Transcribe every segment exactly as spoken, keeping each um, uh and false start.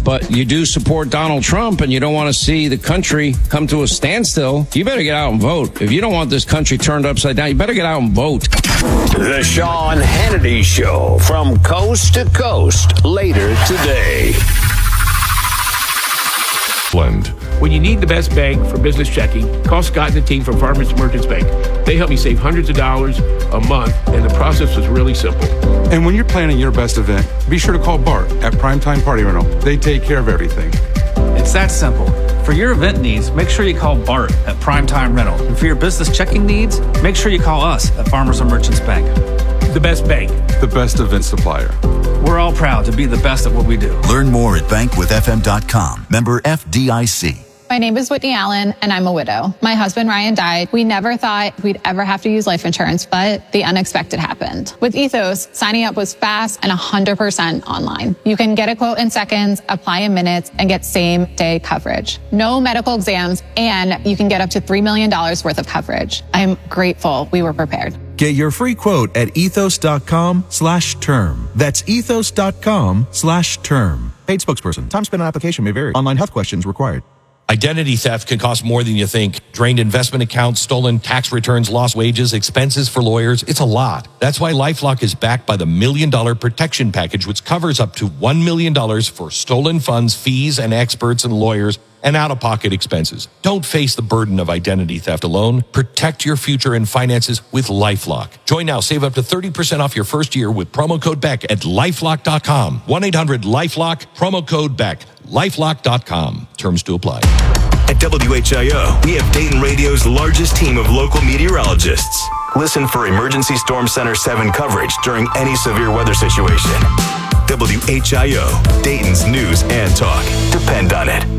but you do support Donald Trump and you don't want to see the country come to a standstill, you better get out and vote. If you don't want this country turned upside down, you better get out and vote. The Sean Hannity Show from coast to coast later today. Blend. When you need the best bank for business checking, call Scott and the team from Farmers Merchants Bank. They helped me save hundreds of dollars a month, and the process was really simple. And when you're planning your best event, be sure to call Bart at Primetime Party Rental. They take care of everything. It's that simple. For your event needs, make sure you call Bart at Primetime Rental. And for your business checking needs, make sure you call us at Farmers and Merchants Bank. The best bank. The best event supplier. We're all proud to be the best at what we do. Learn more at bank with f m dot com. Member F D I C. My name is Whitney Allen, and I'm a widow. My husband, Ryan, died. We never thought we'd ever have to use life insurance, but the unexpected happened. With Ethos, signing up was fast and one hundred percent online. You can get a quote in seconds, apply in minutes, and get same-day coverage. No medical exams, and you can get up to three million dollars worth of coverage. I'm grateful we were prepared. Get your free quote at ethos.com slash term. That's ethos.com slash term. Paid spokesperson. Time spent on application may vary. Online health questions required. Identity theft can cost more than you think. Drained investment accounts, stolen tax returns, lost wages, expenses for lawyers. It's a lot. That's why LifeLock is backed by the Million Dollar Protection Package, which covers up to one million dollars for stolen funds, fees, and experts and lawyers, and out-of-pocket expenses. Don't face the burden of identity theft alone. Protect your future and finances with LifeLock. Join now. Save up to thirty percent off your first year with promo code Beck at lifelock dot com. one eight hundred lifelock, promo code Beck. lifelock dot com. Terms to apply. At W H I O, we have Dayton Radio's largest team of local meteorologists. Listen for Emergency Storm Center seven coverage during any severe weather situation. W H I O, Dayton's news and talk. Depend on it.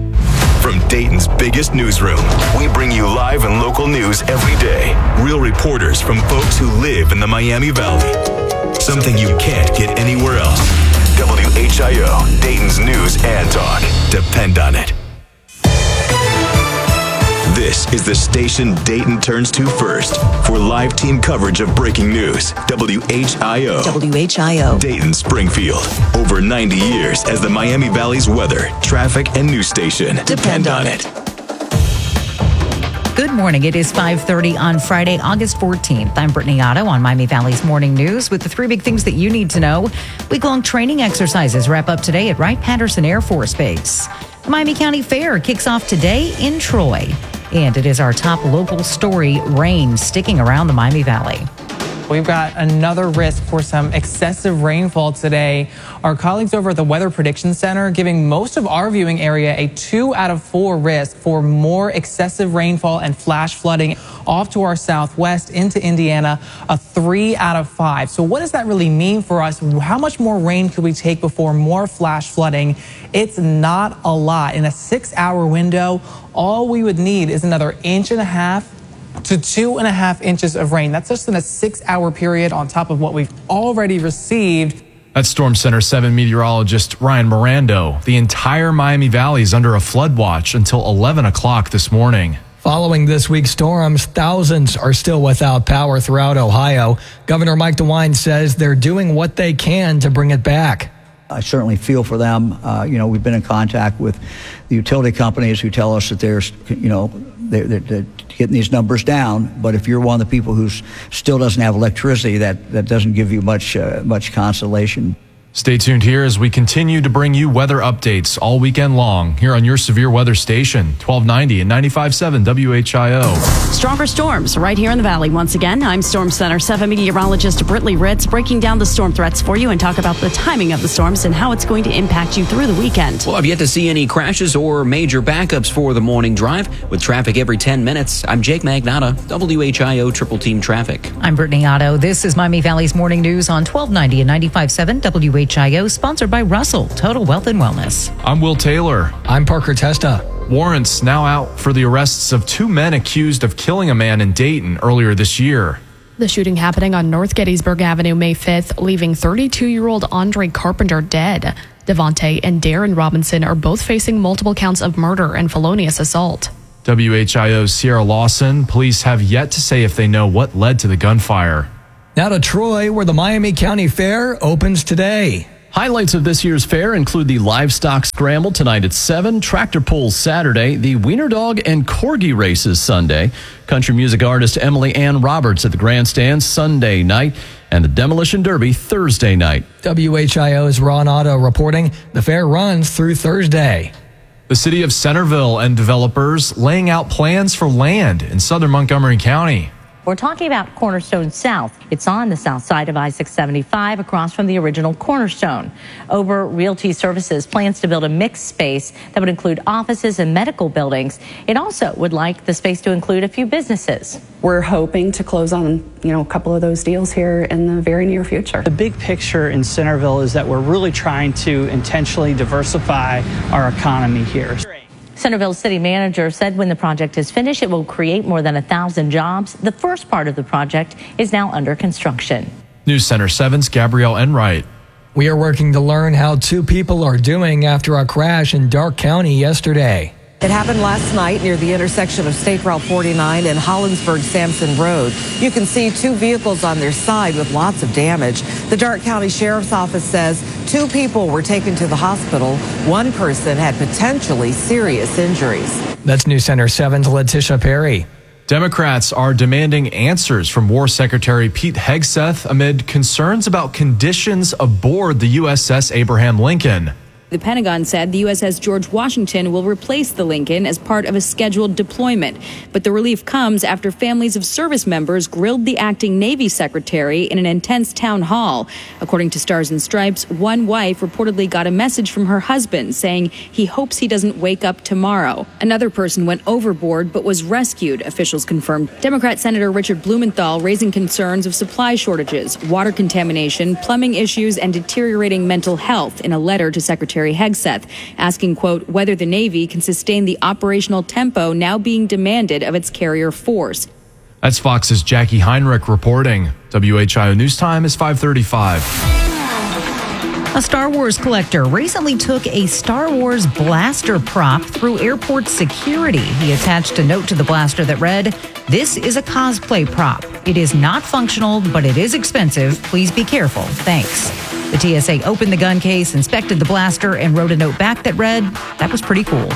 From Dayton's biggest newsroom, we bring you live and local news every day. Real reporters from folks who live in the Miami Valley. Something you can't get anywhere else. W H I O, Dayton's news and talk. Depend on it. This is the station Dayton turns to first for live team coverage of breaking news. W H I O. W H I O. Dayton Springfield. Over ninety years as the Miami Valley's weather, traffic, and news station. Depend on it. Good morning. It is five thirty on Friday, August fourteenth. I'm Brittany Otto on Miami Valley's Morning News with the three big things that you need to know. Week-long training exercises wrap up today at Wright-Patterson Air Force Base. The Miami County Fair kicks off today in Troy. And it is our top local story, rain sticking around the Miami Valley. We've got another risk for some excessive rainfall today. Our colleagues over at the Weather Prediction Center giving most of our viewing area a two out of four risk for more excessive rainfall and flash flooding off to our southwest into Indiana, a three out of five. So what does that really mean for us? How much more rain could we take before more flash flooding? It's not a lot. In a six hour window, all we would need is another inch and a half to two and a half inches of rain. That's just in a six hour period on top of what we've already received. That's Storm Center seven meteorologist Ryan Mirando. The entire Miami Valley is under a flood watch until eleven o'clock this morning. Following this week's storms, thousands are still without power throughout Ohio. Governor Mike DeWine says they're doing what they can to bring it back. I certainly feel for them. Uh, you know, we've been in contact with the utility companies who tell us that there's, you know, they're, they're, they're getting these numbers down. But if you're one of the people who still doesn't have electricity, that, that doesn't give you much, uh, much consolation. Stay tuned here as we continue to bring you weather updates all weekend long here on your severe weather station, twelve ninety and ninety-five point seven W H I O. Stronger storms right here in the valley. Once again, I'm Storm Center seven meteorologist Britley Ritz breaking down the storm threats for you and talk about the timing of the storms and how it's going to impact you through the weekend. Well, I've yet to see any crashes or major backups for the morning drive with traffic every ten minutes. I'm Jake Magnotta, W H I O Triple Team Traffic. I'm Brittany Otto. This is Miami Valley's Morning News on twelve ninety and ninety-five point seven W H I O, sponsored by Russell, Total Wealth and Wellness. I'm Will Taylor. I'm Parker Testa. Warrants now out for the arrests of two men accused of killing a man in Dayton earlier this year. The shooting happening on North Gettysburg Avenue May fifth, leaving thirty-two-year-old Andre Carpenter dead. Devontae and Darren Robinson are both facing multiple counts of murder and felonious assault. W H I O's Sierra Lawson. Police have yet to say if they know what led to the gunfire. Now to Troy, where the Miami County Fair opens today. Highlights of this year's fair include the Livestock Scramble tonight at seven, Tractor Pulls Saturday, the Wiener Dog and Corgi races Sunday, country music artist Emily Ann Roberts at the Grandstand Sunday night, and the Demolition Derby Thursday night. W H I O's Ron Otto reporting the fair runs through Thursday. The city of Centerville and developers laying out plans for land in southern Montgomery County. We're talking about Cornerstone South. It's on the south side of I six seventy-five across from the original Cornerstone. Ober Realty Services plans to build a mixed space that would include offices and medical buildings. It also would like the space to include a few businesses. We're hoping to close on, you know, a couple of those deals here in the very near future. The big picture in Centerville is that we're really trying to intentionally diversify our economy here. Centerville city manager said when the project is finished, it will create more than a thousand jobs. The first part of the project is now under construction. News Center seven's Gabrielle Enright. We are working to learn how two people are doing after a crash in Darke County yesterday. It happened last night near the intersection of State Route forty-nine and Hollinsburg-Sampson Road. You can see two vehicles on their side with lots of damage. The Darke County Sheriff's Office says two people were taken to the hospital. One person had potentially serious injuries. That's News Center seven's Letitia Perry. Democrats are demanding answers from War Secretary Pete Hegseth amid concerns about conditions aboard the U S S Abraham Lincoln. The Pentagon said the U S S George Washington will replace the Lincoln as part of a scheduled deployment. But the relief comes after families of service members grilled the acting Navy secretary in an intense town hall. According to Stars and Stripes, one wife reportedly got a message from her husband saying he hopes he doesn't wake up tomorrow. Another person went overboard but was rescued, officials confirmed. Democrat Senator Richard Blumenthal raising concerns of supply shortages, water contamination, plumbing issues, and deteriorating mental health in a letter to Secretary Hegseth, asking, quote, whether the Navy can sustain the operational tempo now being demanded of its carrier force. That's Fox's Jackie Heinrich reporting. W H I O News Time is five thirty-five. A Star Wars collector recently took a Star Wars blaster prop through airport security. He attached a note to the blaster that read, "This is a cosplay prop. It is not functional, but it is expensive. Please be careful. Thanks." The T S A opened the gun case, inspected the blaster, and wrote a note back that read, "That was pretty cool."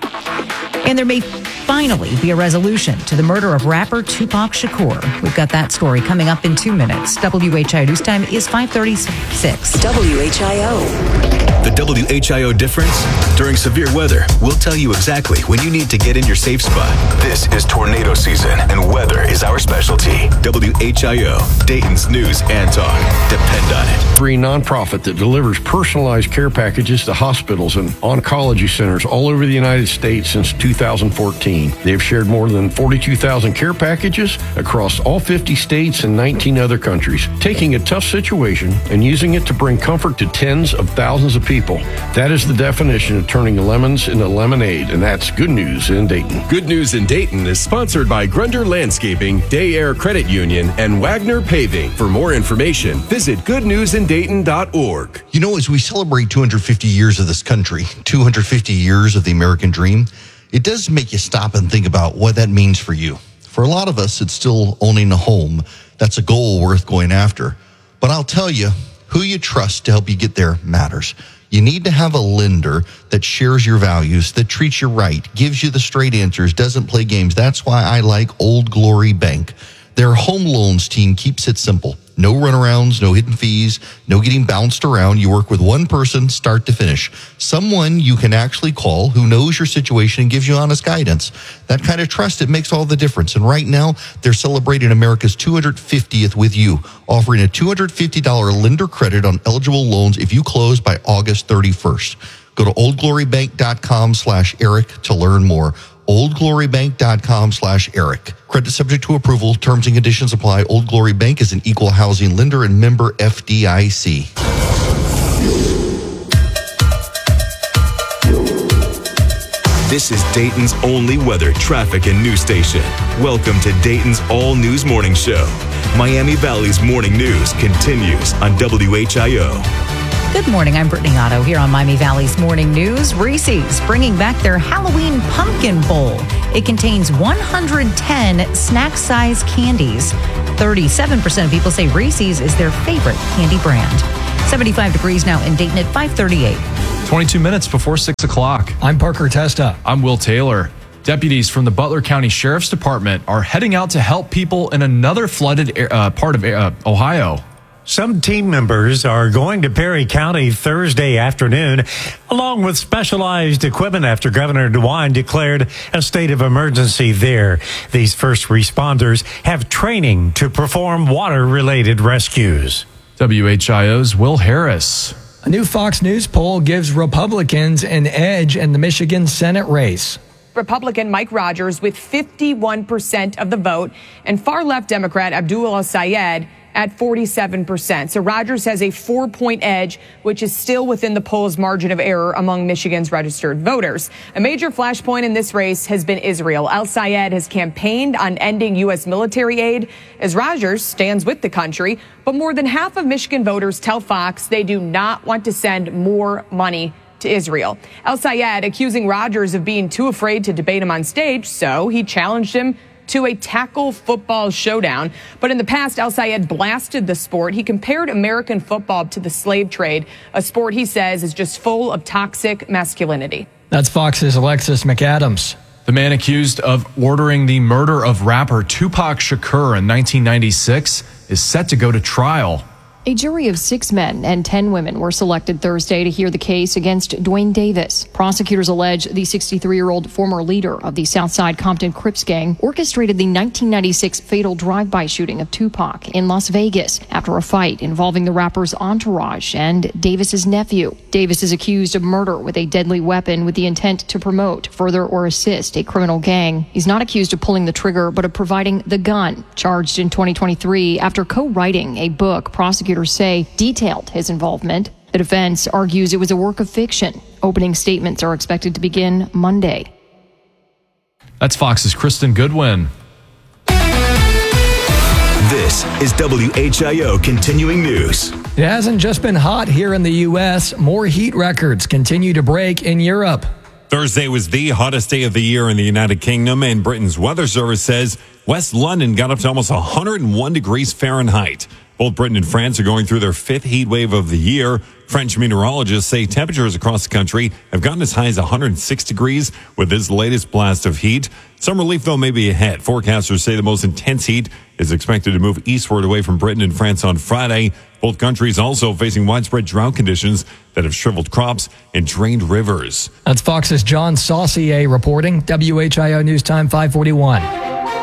And there may finally be a resolution to the murder of rapper Tupac Shakur. We've got that story coming up in two minutes. W H I O News Time is five thirty-six. W H I O. The W H I O difference? During severe weather, we'll tell you exactly when you need to get in your safe spot. This is tornado season, and weather is our specialty. W H I O, Dayton's news and talk. Depend on it. Free nonprofit that delivers personalized care packages to hospitals and oncology centers all over the United States since two thousand fourteen. They've shared more than forty-two thousand care packages across all fifty states and nineteen other countries, taking a tough situation and using it to bring comfort to tens of thousands of people. That is the definition of turning lemons into lemonade, and that's good news in Dayton. Good News in Dayton is sponsored by Grunder Landscaping, Day Air Credit Union, and Wagner Paving. For more information, visit good news in dayton dot org. You know, as we celebrate two hundred fifty years of this country, two hundred fifty years of the American dream, it does make you stop and think about what that means for you. For a lot of us, it's still owning a home. That's a goal worth going after. But I'll tell you, who you trust to help you get there matters. You need to have a lender that shares your values, that treats you right, gives you the straight answers, doesn't play games. That's why I like Old Glory Bank. Their home loans team keeps it simple. No runarounds, no hidden fees, no getting bounced around. You work with one person, start to finish. Someone you can actually call who knows your situation and gives you honest guidance. That kind of trust, it makes all the difference. And right now, they're celebrating America's two hundred fiftieth with you, offering a two hundred fifty dollars lender credit on eligible loans if you close by August thirty-first. Go to oldglorybank.com slash Eric to learn more. oldglorybank.com slash Eric. Credit subject to approval. Terms and conditions apply. Old Glory Bank is an equal housing lender and member F D I C. This is Dayton's only weather, traffic, and news station. Welcome to Dayton's All News Morning Show. Miami Valley's morning news continues on W H I O. Good morning. I'm Brittany Otto here on Miami Valley's Morning News. Reese's bringing back their Halloween Pumpkin Bowl. It contains one hundred ten snack-sized candies. thirty-seven percent of people say Reese's is their favorite candy brand. seventy-five degrees now in Dayton at five thirty-eight. twenty-two minutes before six o'clock. I'm Parker Testa. I'm Will Taylor. Deputies from the Butler County Sheriff's Department are heading out to help people in another flooded uh, part of uh, Ohio. Some team members are going to Perry County Thursday afternoon, along with specialized equipment after Governor DeWine declared a state of emergency there. These first responders have training to perform water-related rescues. W H I O's Will Harris. A new Fox News poll gives Republicans an edge in the Michigan Senate race. Republican Mike Rogers with fifty-one percent of the vote, and far-left Democrat Abdul El-Sayed at forty-seven percent. So Rogers has a four-point edge, which is still within the poll's margin of error among Michigan's registered voters. A major flashpoint in this race has been Israel. El-Sayed has campaigned on ending U S military aid as Rogers stands with the country. But more than half of Michigan voters tell Fox they do not want to send more money to Israel. El-Sayed accusing Rogers of being too afraid to debate him on stage, so he challenged him to a tackle football showdown. But in the past, El-Sayed blasted the sport. He compared American football to the slave trade, a sport he says is just full of toxic masculinity. That's Fox's Alexis McAdams. The man accused of ordering the murder of rapper Tupac Shakur in nineteen ninety-six is set to go to trial. A jury of six men and ten women were selected Thursday to hear the case against Dwayne Davis. Prosecutors allege the sixty-three-year-old former leader of the Southside Compton Crips gang orchestrated the nineteen ninety-six fatal drive-by shooting of Tupac in Las Vegas after a fight involving the rapper's entourage and Davis's nephew. Davis is accused of murder with a deadly weapon with the intent to promote, further, or assist a criminal gang. He's not accused of pulling the trigger, but of providing the gun. Charged in twenty twenty-three after co-writing a book, prosecutors say detailed his involvement. The defense argues it was a work of fiction. Opening statements are expected to begin Monday. That's Fox's Kristen Goodwin. This is W H I O Continuing News. It hasn't just been hot here in the U S. More heat records continue to break in Europe. Thursday was the hottest day of the year in the United Kingdom, and Britain's weather service says West London got up to almost one hundred one degrees Fahrenheit. Both Britain and France are going through their fifth heat wave of the year. French meteorologists say temperatures across the country have gotten as high as one hundred six degrees with this latest blast of heat. Some relief, though, may be ahead. Forecasters say the most intense heat is expected to move eastward away from Britain and France on Friday. Both countries also facing widespread drought conditions that have shriveled crops and drained rivers. That's Fox's John Saucier reporting. W H I O News Time five forty-one.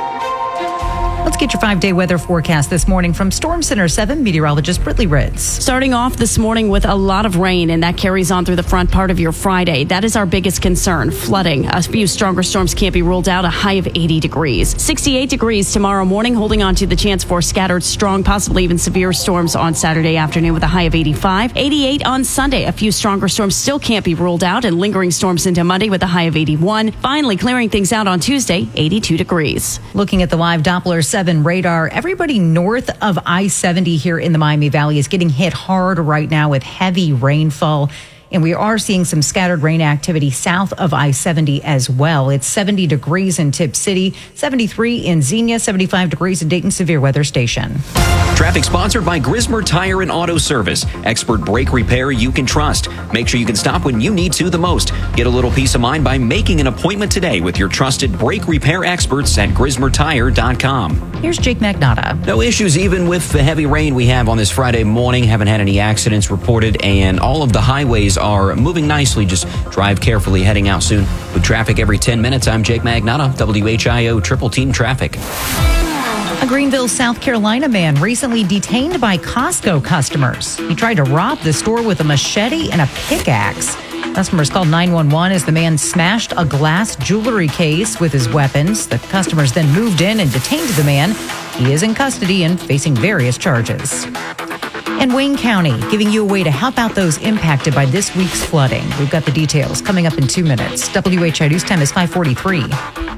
Let's get your five-day weather forecast this morning from Storm Center seven meteorologist Britley Ritz. Starting off this morning with a lot of rain, and that carries on through the front part of your Friday. That is our biggest concern, flooding. A few stronger storms can't be ruled out, a high of eighty degrees. sixty-eight degrees tomorrow morning, holding on to the chance for scattered, strong, possibly even severe storms on Saturday afternoon with a high of eighty-five. eighty-eight on Sunday. A few stronger storms still can't be ruled out, and lingering storms into Monday with a high of eighty-one. Finally, clearing things out on Tuesday, eighty-two degrees. Looking at the live Doppler seven radar, everybody north of I seventy here in the Miami Valley is getting hit hard right now with heavy rainfall. And we are seeing some scattered rain activity south of I seventy as well. It's seventy degrees in Tip City, seventy-three in Xenia, seventy-five degrees in Dayton Severe Weather Station. Traffic sponsored by Grismer Tire and Auto Service. Expert brake repair you can trust. Make sure you can stop when you need to the most. Get a little peace of mind by making an appointment today with your trusted brake repair experts at grismer tire dot com. Here's Jake Magnata. No issues even with the heavy rain we have on this Friday morning. Haven't had any accidents reported, and all of the highways are moving nicely. Just drive carefully heading out soon. With traffic every ten minutes, I'm Jake Magnata, W H I O Triple Team Traffic. A Greenville, South Carolina man recently detained by Costco customers. He tried to rob the store with a machete and a pickaxe. Customers called nine one one as the man smashed a glass jewelry case with his weapons. The customers then moved in and detained the man. He is in custody and facing various charges. And Wayne County, giving you a way to help out those impacted by this week's flooding. We've got the details coming up in two minutes. W H I News time is five forty-three.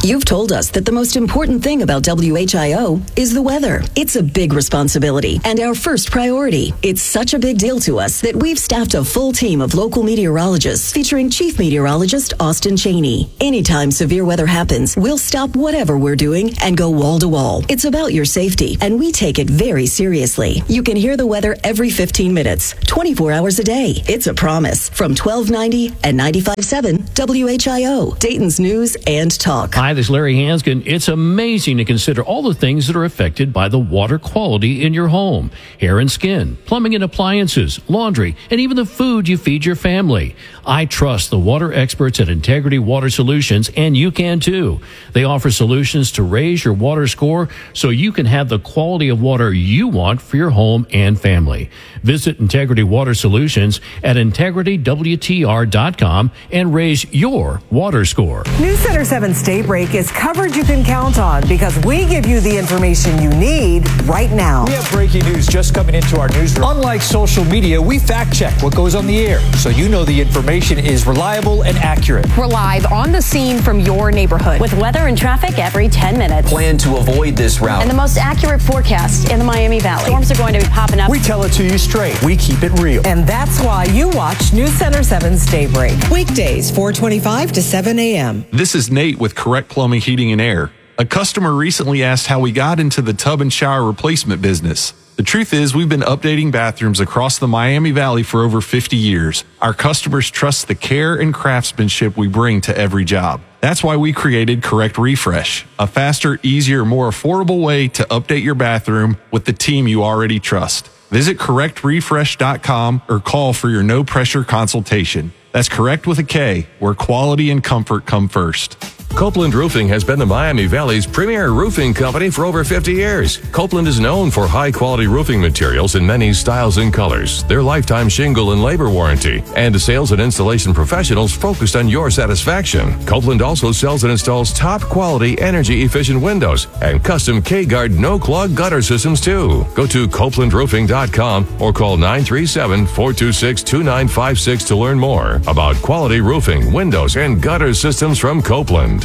You've told us that the most important thing about W H I O is the weather. It's a big responsibility and our first priority. It's such a big deal to us that we've staffed a full team of local meteorologists featuring Chief Meteorologist Austin Cheney. Anytime severe weather happens, we'll stop whatever we're doing and go wall to wall. It's about your safety, and we take it very seriously. You can hear the weather every fifteen minutes, twenty-four hours a day. It's a promise. From twelve ninety and ninety-five point seven W H I O, Dayton's News and Talk. Hi, this is Larry Hanskin. It's amazing to consider all the things that are affected by the water quality in your home. Hair and skin, plumbing and appliances, laundry, and even the food you feed your family. I trust the water experts at Integrity Water Solutions, and you can too. They offer solutions to raise your water score so you can have the quality of water you want for your home and family. Visit Integrity Water Solutions at integrity w t r dot com and raise your water score. News Center seven's Daybreak is coverage you can count on because we give you the information you need right now. We have breaking news just coming into our newsroom. Unlike social media, we fact check what goes on the air so you know the information is reliable and accurate. We're live on the scene from your neighborhood with weather and traffic every ten minutes. Plan to avoid this route. And the most accurate forecast in the Miami Valley. Storms are going to be popping up. We tell it to you straight. We keep it real. And that's why you watch News Center seven's Daybreak. Weekdays, four twenty-five to seven a.m. This is Nate with Correct Plumbing, Heating, and Air. A customer recently asked how we got into the tub and shower replacement business. The truth is, we've been updating bathrooms across the Miami Valley for over fifty years. Our customers trust the care and craftsmanship we bring to every job. That's why we created Correct Refresh, a faster, easier, more affordable way to update your bathroom with the team you already trust. Visit correct refresh dot com or call for your no-pressure consultation. That's Correct with a K, where quality and comfort come first. Copeland Roofing has been the Miami Valley's premier roofing company for over fifty years. Copeland is known for high-quality roofing materials in many styles and colors, their lifetime shingle and labor warranty, and sales and installation professionals focused on your satisfaction. Copeland also sells and installs top-quality, energy-efficient windows and custom K-Guard no-clog gutter systems, too. Go to copeland roofing dot com or call nine three seven, four two six, two nine five six to learn more about quality roofing, windows, and gutter systems from Copeland.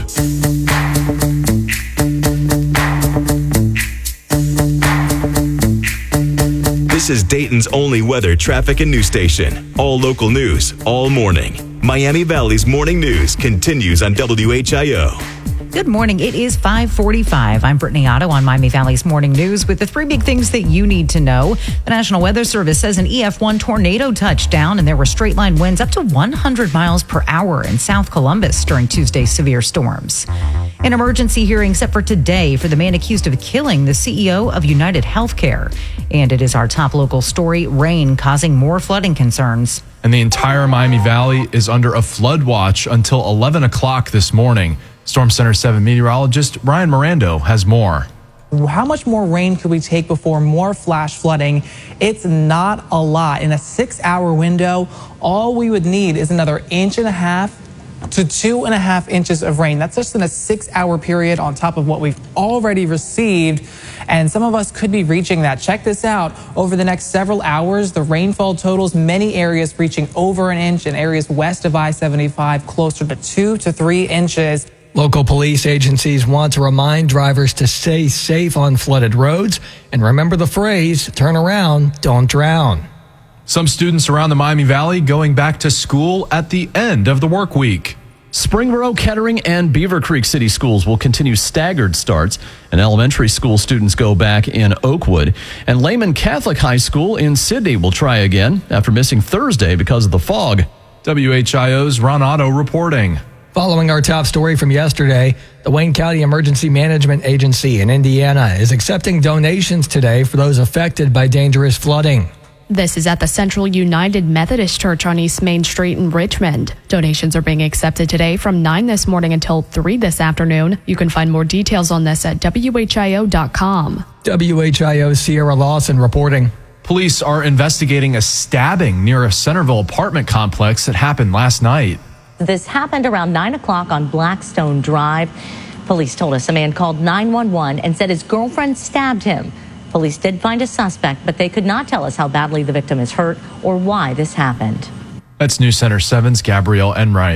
This is Dayton's only weather, traffic, and news station. All local news, all morning. Miami Valley's morning news continues on W H I O. Good morning. It is five forty-five. I'm Brittany Otto on Miami Valley's Morning News with the three big things that you need to know. The National Weather Service says an E F one tornado touched down and there were straight line winds up to one hundred miles per hour in South Columbus during Tuesday's severe storms. An emergency hearing set for today for the man accused of killing the C E O of United Healthcare. And it is our top local story, rain causing more flooding concerns. And the entire Miami Valley is under a flood watch until eleven o'clock this morning. Storm Center seven meteorologist Ryan Mirando has more. How much more rain could we take before more flash flooding? It's not a lot. In a six-hour window, all we would need is another inch and a half to two and a half inches of rain. That's just in a six-hour period on top of what we've already received. And some of us could be reaching that. Check this out. Over the next several hours, the rainfall totals, many areas reaching over an inch, and areas west of I seventy-five closer to two to three inches. Local police agencies want to remind drivers to stay safe on flooded roads and remember the phrase, turn around, don't drown. Some students around the Miami Valley going back to school at the end of the work week. Springboro, Kettering, and Beaver Creek City schools will continue staggered starts, and elementary school students go back in Oakwood. And Lehman Catholic High School in Sydney will try again after missing Thursday because of the fog. W H I O's Ron Otto reporting. Following our top story from yesterday, the Wayne County Emergency Management Agency in Indiana is accepting donations today for those affected by dangerous flooding. This is at the Central United Methodist Church on East Main Street in Richmond. Donations are being accepted today from nine this morning until three this afternoon. You can find more details on this at W H I O dot com. W H I O's Sierra Lawson reporting. Police are investigating a stabbing near a Centerville apartment complex that happened last night. This happened around nine o'clock on Blackstone Drive. Police told us a man called nine one one and said his girlfriend stabbed him. Police did find a suspect, but they could not tell us how badly the victim is hurt or why this happened. That's News Center seven's Gabrielle Enright.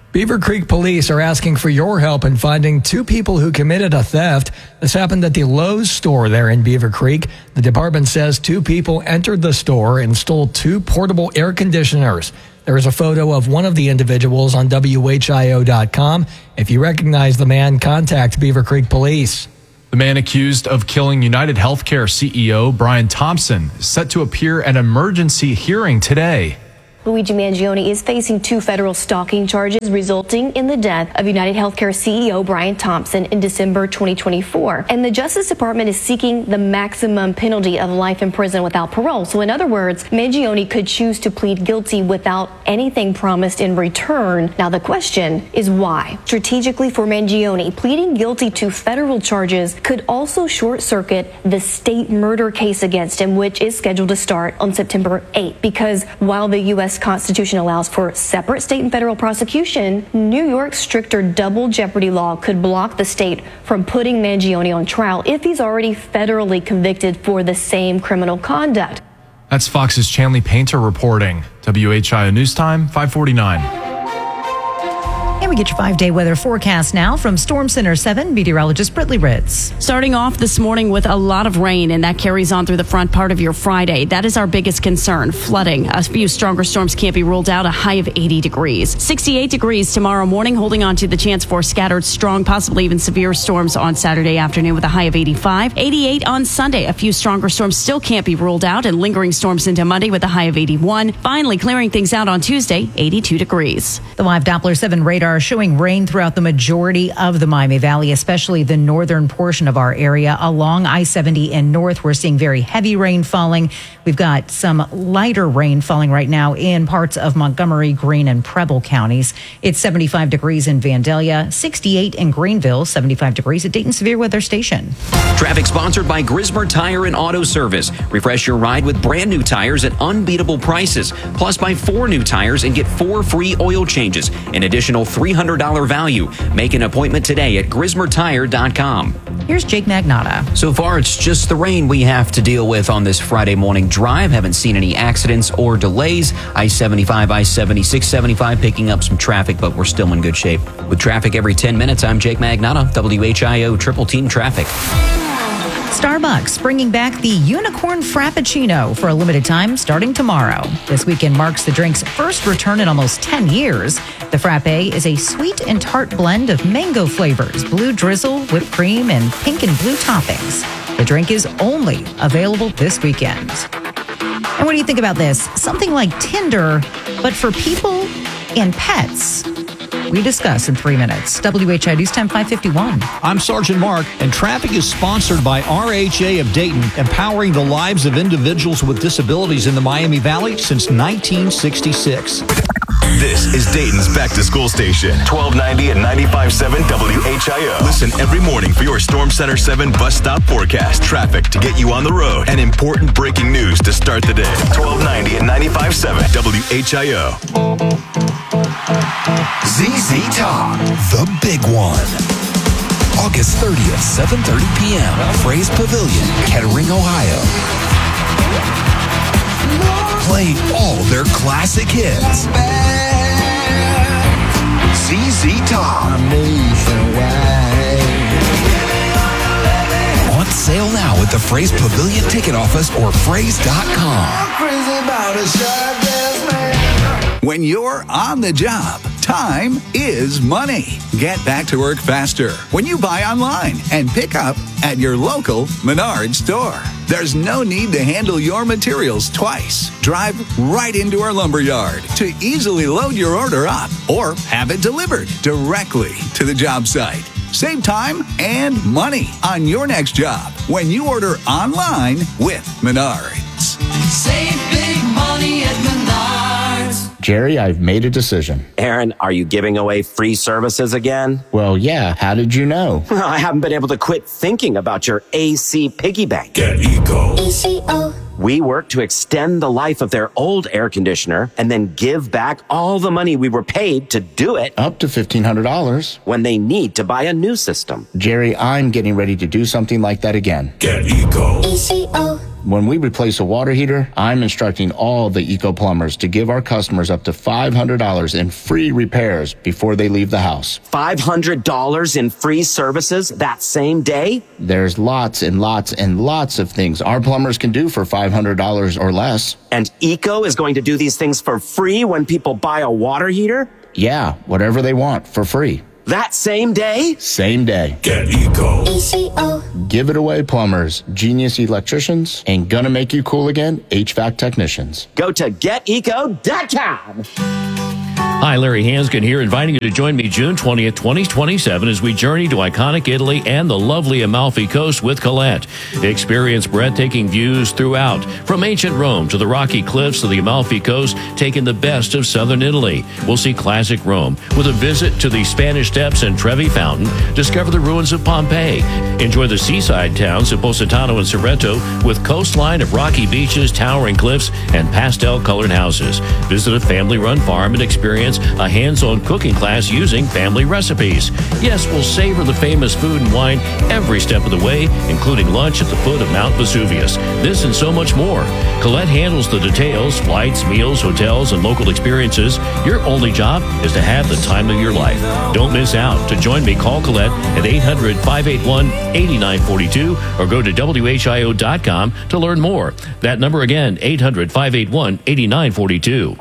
Beaver Creek police are asking for your help in finding two people who committed a theft. This happened at the Lowe's store there in Beaver Creek. The department says two people entered the store and stole two portable air conditioners. There is a photo of one of the individuals on W H I O dot com. If you recognize the man, contact Beaver Creek Police. The man accused of killing United Healthcare C E O Brian Thompson is set to appear at an emergency hearing today. Luigi Mangione is facing two federal stalking charges resulting in the death of United Healthcare C E O Brian Thompson in December twenty twenty-four. And the Justice Department is seeking the maximum penalty of life in prison without parole. So in other words, Mangione could choose to plead guilty without anything promised in return. Now the question is why? Strategically for Mangione, pleading guilty to federal charges could also short circuit the state murder case against him, which is scheduled to start on September eighth. Because while the U S Constitution allows for separate state and federal prosecution, New York's stricter double jeopardy law could block the state from putting Mangione on trial if he's already federally convicted for the same criminal conduct. That's Fox's Chanley Painter reporting. W H I O News Time, five forty-nine. And we get your five-day weather forecast now from Storm Center seven meteorologist Brittany Ritz. Starting off this morning with a lot of rain, and that carries on through the front part of your Friday. That is our biggest concern, flooding. A few stronger storms can't be ruled out, a high of eighty degrees. sixty-eight degrees tomorrow morning, holding on to the chance for scattered strong, possibly even severe storms on Saturday afternoon with a high of eighty-five. eighty-eight on Sunday. A few stronger storms still can't be ruled out, and lingering storms into Monday with a high of eighty-one. Finally, clearing things out on Tuesday, eighty-two degrees. The live Doppler seven radar are showing rain throughout the majority of the Miami Valley, especially the northern portion of our area. Along I seventy and north, we're seeing very heavy rain falling. We've got some lighter rain falling right now in parts of Montgomery, Greene, and Preble counties. It's seventy-five degrees in Vandalia, sixty-eight in Greenville, seventy-five degrees at Dayton Severe Weather Station. Traffic sponsored by Grismer Tire and Auto Service. Refresh your ride with brand new tires at unbeatable prices. Plus, buy four new tires and get four free oil changes. An additional three hundred dollars value. Make an appointment today at grismer tire dot com. Here's Jake Magnotta. So far, it's just the rain we have to deal with on this Friday morning drive. Haven't seen any accidents or delays. I seventy-five, I seventy-six, seventy-five picking up some traffic, but we're still in good shape. With traffic every ten minutes, I'm Jake Magnotta, W H I O Triple Team Traffic. Starbucks bringing back the Unicorn Frappuccino for a limited time starting tomorrow. This weekend marks the drink's first return in almost ten years. The frappe is a sweet and tart blend of mango flavors, blue drizzle, whipped cream, and pink and blue toppings. The drink is only available this weekend. And what do you think about this? Something like Tinder, but for people and pets. We discuss in three minutes. W H I News Time five fifty-one. I'm Sergeant Mark, and traffic is sponsored by R H A of Dayton, empowering the lives of individuals with disabilities in the Miami Valley since nineteen sixty-six. This is Dayton's Back to School Station, twelve ninety and ninety-five point seven W H I O. Listen every morning for your Storm Center seven bus stop forecast, traffic to get you on the road, and important breaking news to start the day. twelve ninety and ninety-five point seven W H I O. Z Z Top, the big one. August thirtieth, seven thirty p.m. Fraze Pavilion, Kettering, Ohio. Playing all their classic hits. Z Z Top. On sale now at the Fraze Pavilion ticket office or fraze dot com. When you're on the job, time is money. Get back to work faster when you buy online and pick up at your local Menards store. There's no need to handle your materials twice. Drive right into our lumberyard to easily load your order up or have it delivered directly to the job site. Save time and money on your next job when you order online with Menards. Save big money at Menards. Jerry, I've made a decision. Aaron, are you giving away free services again? Well, yeah. How did you know? Well, I haven't been able to quit thinking about your A C piggy bank. Get Eco. A C O. We work to extend the life of their old air conditioner and then give back all the money we were paid to do it. Up to fifteen hundred dollars. When they need to buy a new system. Jerry, I'm getting ready to do something like that again. Get Eco. E C O. When we replace a water heater, I'm instructing all the Eco Plumbers to give our customers up to five hundred dollars in free repairs before they leave the house. five hundred dollars in free services that same day? There's lots and lots and lots of things our plumbers can do for five hundred dollars or less. And Eco is going to do these things for free when people buy a water heater? Yeah, whatever they want for free. That same day? Same day. Get Eco. E C O. Give it away, plumbers, genius electricians, and gonna make you cool again, H V A C technicians. Go to get eco dot com. Hi, Larry Hanskin here, inviting you to join me June twentieth, twenty twenty-seven as we journey to iconic Italy and the lovely Amalfi Coast with Colette. Experience breathtaking views throughout, from ancient Rome to the rocky cliffs of the Amalfi Coast, taking the best of southern Italy. We'll see classic Rome with a visit to the Spanish Steps and Trevi Fountain, discover the ruins of Pompeii, enjoy the seaside towns of Positano and Cerreto with coastline of rocky beaches, towering cliffs, and pastel-colored houses. Visit a family-run farm and experience a hands-on cooking class using family recipes. Yes, we'll savor the famous food and wine every step of the way, including lunch at the foot of Mount Vesuvius. This and so much more. Colette handles the details, flights, meals, hotels, and local experiences. Your only job is to have the time of your life. Don't miss out. To join me, call Colette at eight hundred, five eight one, eight nine four two or go to W H I O dot com to learn more. That number again, eight hundred, five eight one, eight nine four two.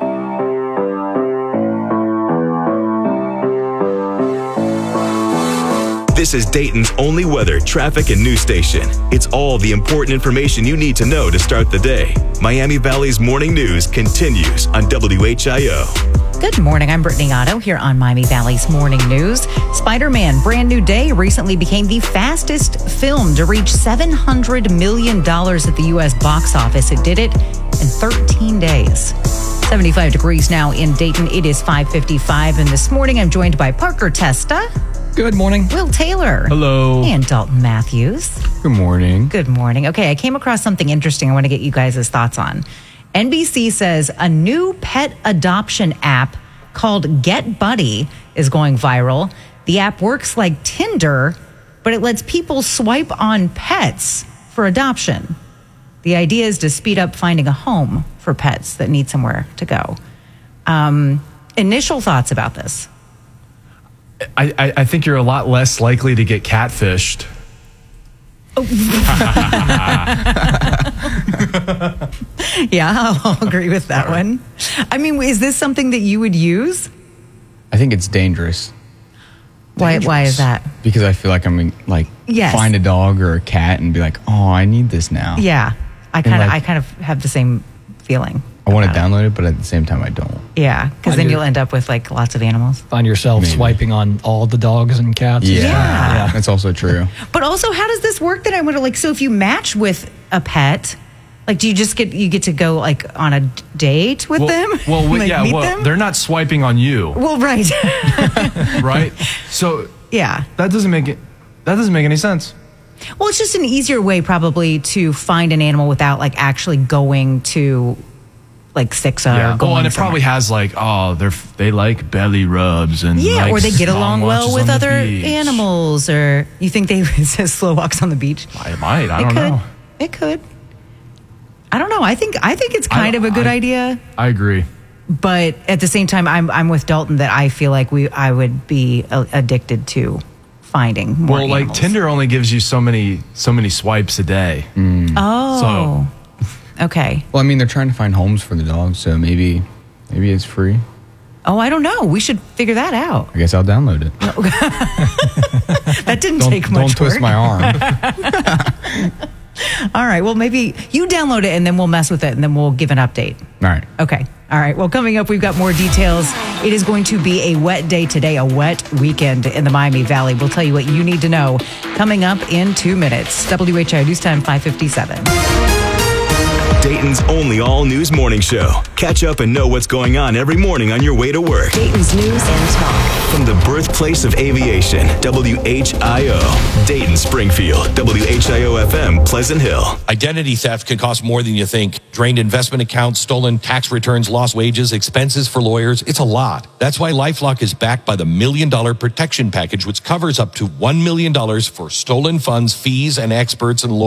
This is Dayton's only weather, traffic, and news station. It's all the important information you need to know to start the day. Miami Valley's morning news continues on W H I O. Good morning. I'm Brittany Otto here on Miami Valley's Morning News. Spider-Man Brand New Day recently became the fastest film to reach seven hundred million dollars at the U S box office. It did it in thirteen days. seventy-five degrees now in Dayton. It is five fifty-five, and this morning I'm joined by Parker Testa. Good morning. Will Taylor. Hello. And Dalton Matthews. Good morning. Good morning. Okay, I came across something interesting I want to get you guys' thoughts on. N B C says a new pet adoption app called Get Buddy is going viral. The app works like Tinder, but it lets people swipe on pets for adoption. The idea is to speed up finding a home for pets that need somewhere to go. Um, initial thoughts about this? I, I, I think you're a lot less likely to get catfished. Yeah, I'll agree with that one. I mean, is this something that you would use? I think it's dangerous. Why? Dangerous. Why is that? Because I feel like I'm in, like Yes. find a dog or a cat and be like, oh, I need this now. Yeah, I And, kind of, like, I kind of have the same feeling. I want to download it, but at the same time, I don't. Yeah, because Find then your- you'll end up with like lots of animals. Find yourself Maybe. swiping on all the dogs and cats. Yeah, Yeah. that's also true. But also, how does this work? That I wonder, like, so if you match with a pet, like, do you just get you get to go like on a date with well, them? Well, Like, yeah, meet well, them? they're not swiping on you, Well, right. right? So Yeah. that doesn't make it. That doesn't make any sense. Well, it's just an easier way probably to find an animal without like actually going to like Sixa Yeah. or going Well, and it somewhere. probably has like, oh, they're they like belly rubs and Yeah, like or they get long along well watches with on the other beach. animals, or you think they it says slow walks on the beach? I might. I It don't could. know. It could. I don't know. I think I think it's kind I- of a good I- idea, I agree. but at the same time, I'm I'm with Dalton that I feel like we I would be uh, addicted to finding more Well, like animals. Tinder only gives you so many so many swipes a day. Oh, okay. Well, I mean, they're trying to find homes for the dogs, so maybe, maybe it's free. Oh, I don't know. We should figure that out. I guess I'll download it. That didn't Don't, take much don't twist work. my arm. All right. Well, maybe you download it and then we'll mess with it and then we'll give an update. All right. Okay. All right. Well, coming up, we've got more details. It is going to be a wet day today, a wet weekend in the Miami Valley. We'll tell you what you need to know coming up in two minutes. W H I O News Time, five fifty-seven. Dayton's only all-news morning show. Catch up and know what's going on every morning on your way to work. Dayton's News and Talk. From the birthplace of aviation, W H I O. Dayton, Springfield, W H I O F M, Pleasant Hill. Identity theft can cost more than you think. Drained investment accounts, stolen tax returns, lost wages, expenses for lawyers. It's a lot. That's why LifeLock is backed by the Million Dollar Protection Package, which covers up to one million dollars for stolen funds, fees, and experts and lawyers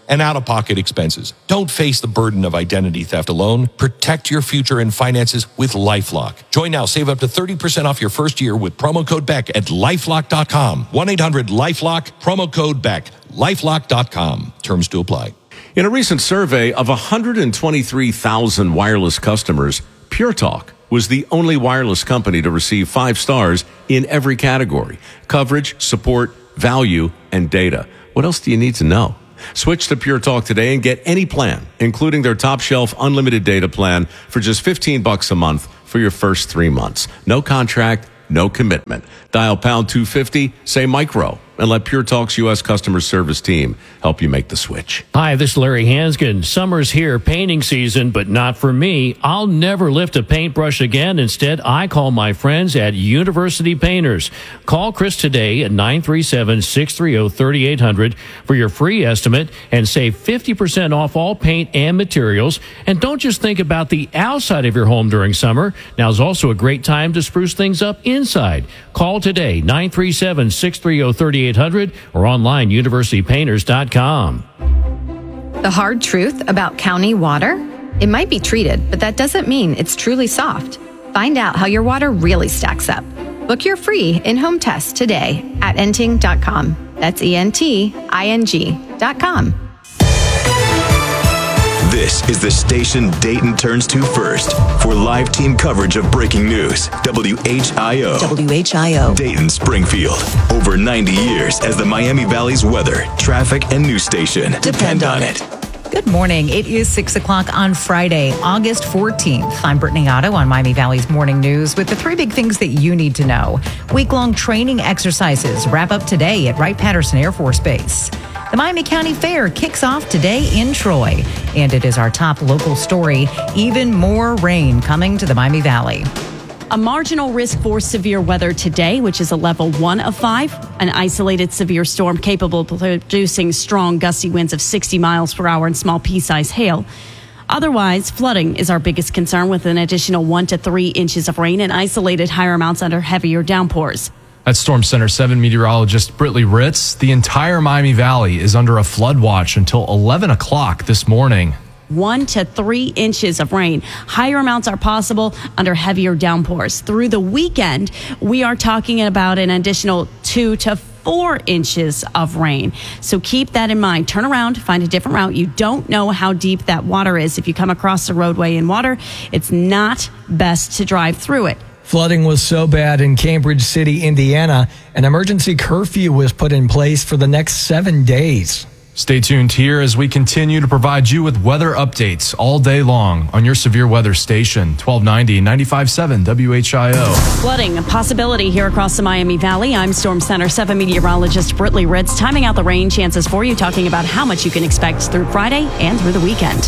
and out-of-pocket expenses. Don't face the burden of identity theft alone. Protect your future and finances with LifeLock. Join now. Save up to thirty percent off your first year with promo code Beck at lifelock dot com. one eight hundred lifelock, promo code Beck. lifelock dot com. Terms to apply. In a recent survey of one hundred twenty-three thousand wireless customers, Pure Talk was the only wireless company to receive five stars in every category: coverage, support, value, and data. What else do you need to know? Switch to Pure Talk today and get any plan, including their top shelf unlimited data plan for just fifteen bucks a month for your first three months. No contract, no commitment. Dial pound two fifty, say micro, and let Pure Talk's U S customer service team help you make the switch. Hi, this is Larry Hanskin. Summer's here, painting season, but not for me. I'll never lift a paintbrush again. Instead, I call my friends at University Painters. Call Chris today at nine three seven, six three zero, three eight zero zero for your free estimate and save fifty percent off all paint and materials. And don't just think about the outside of your home during summer. Now's also a great time to spruce things up inside. Call today, nine three seven, six three zero, three eight zero zero or online, university painters dot com. The hard truth about county water? It might be treated, but that doesn't mean it's truly soft. Find out how your water really stacks up. Book your free in-home test today at enting dot com. That's E N T I N G dot com. This is the station Dayton turns to first for live team coverage of breaking news. W H I O. W H I O. Dayton, Springfield. Over ninety years as the Miami Valley's weather, traffic, and news station. Depend on it. Good morning. It is six o'clock on Friday, August fourteenth. I'm Brittany Otto on Miami Valley's Morning News with the three big things that you need to know. Week-long training exercises wrap up today at Wright-Patterson Air Force Base. The Miami County Fair kicks off today in Troy. And it is our top local story, even more rain coming to the Miami Valley. A marginal risk for severe weather today, which is a level one of five. An isolated severe storm capable of producing strong gusty winds of sixty miles per hour and small pea-sized hail. Otherwise, flooding is our biggest concern with an additional one to three inches of rain and isolated higher amounts under heavier downpours. That's Storm Center seven meteorologist Britley Ritz. The entire Miami Valley is under a flood watch until eleven o'clock this morning. One to three inches of rain. Higher amounts are possible under heavier downpours. Through the weekend, we are talking about an additional two to four inches of rain. So keep that in mind. Turn around, find a different route. You don't know how deep that water is. If you come across the roadway in water, it's not best to drive through it. Flooding was so bad in Cambridge City, Indiana, an emergency curfew was put in place for the next seven days. Stay tuned here as we continue to provide you with weather updates all day long on your severe weather station, twelve ninety, ninety-five point seven W H I O. Flooding, a possibility here across the Miami Valley. I'm Storm Center seven meteorologist Britley Ritz, timing out the rain chances for you, talking about how much you can expect through Friday and through the weekend.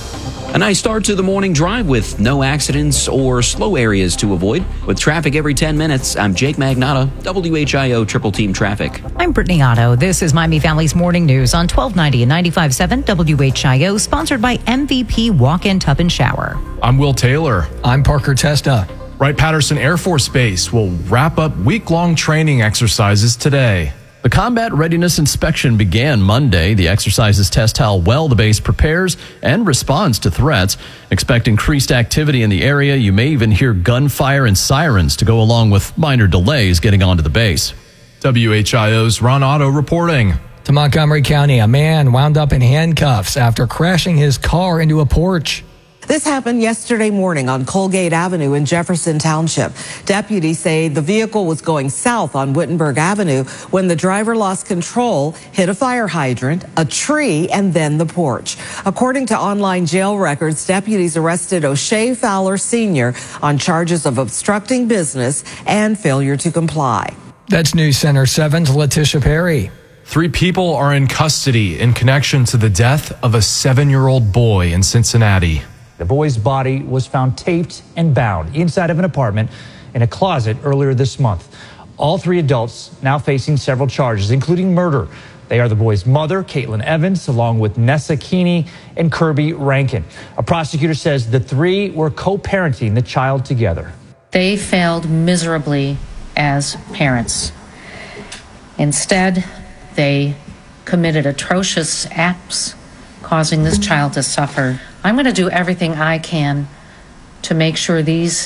A nice start to the morning drive with no accidents or slow areas to avoid. With traffic every ten minutes, I'm Jake Magnotta, W H I O Triple Team Traffic. I'm Brittany Otto. This is Miami Valley's Morning News on twelve ninety and ninety-five point seven W H I O, sponsored by M V P Walk-In Tub and Shower. I'm Will Taylor. I'm Parker Testa. Wright-Patterson Air Force Base will wrap up week-long training exercises today. The combat readiness inspection began Monday. The exercises test how well the base prepares and responds to threats. Expect increased activity in the area. You may even hear gunfire and sirens to go along with minor delays getting onto the base. W H I O's Ron Otto reporting. To Montgomery County, a man wound up in handcuffs after crashing his car into a porch. This happened yesterday morning on Colgate Avenue in Jefferson Township. Deputies say the vehicle was going south on Wittenberg Avenue when the driver lost control, hit a fire hydrant, a tree, and then the porch. According to online jail records, deputies arrested O'Shea Fowler Senior on charges of obstructing business and failure to comply. That's News Center seven's Letitia Perry. Three people are in custody in connection to the death of a seven-year-old boy in Cincinnati. The boy's body was found taped and bound inside of an apartment in a closet earlier this month. All three adults now facing several charges, including murder. They are the boy's mother, Caitlin Evans, along with Nessa Keeney and Kirby Rankin. A prosecutor says the three were co-parenting the child together. They failed miserably as parents. Instead, they committed atrocious acts causing this child to suffer. I'm going to do everything I can to make sure these